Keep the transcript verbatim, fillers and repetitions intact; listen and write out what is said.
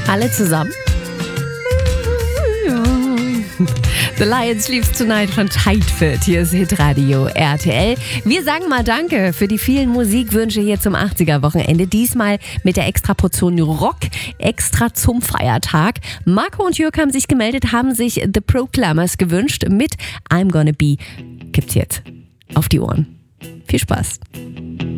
Alle zusammen. The Lion Sleeps Tonight von Tidefit. Hier ist Hitradio R T L. Wir sagen mal Danke für die vielen Musikwünsche hier zum achtziger-Wochenende. Diesmal mit der extra Portion Rock, extra zum Feiertag. Marco und Jörg haben sich gemeldet, haben sich The Proclaimers gewünscht mit I'm Gonna Be. Gibt's jetzt auf die Ohren. Viel Spaß.